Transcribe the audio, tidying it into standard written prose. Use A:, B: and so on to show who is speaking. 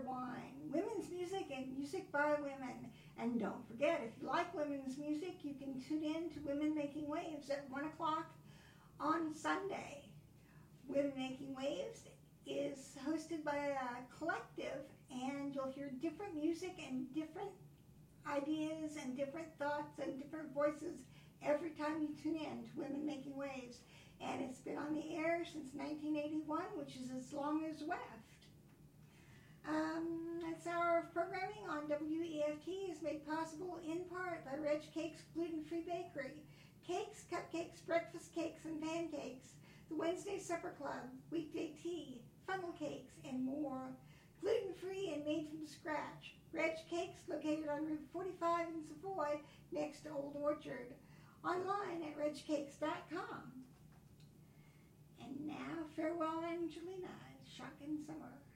A: Wine, women's music and music by women. And don't forget, if you like women's music, you can tune in to Women Making Waves at 1 o'clock on Sunday. Women Making Waves is hosted by a collective, and you'll hear different music and different ideas and different thoughts and different voices every time you tune in to Women Making Waves. And it's been on the air since 1981, which is as long as WEFT. This hour of programming on WEFT is made possible in part by Reg Cakes Gluten-Free Bakery. Cakes, cupcakes, breakfast cakes, and pancakes. The Wednesday Supper Club, weekday tea, funnel cakes, and more. Gluten-free and made from scratch. Reg Cakes, located on Route 45 in Savoy, next to Old Orchard. Online at regcakes.com. And now, farewell, Angelina. Shocking summer.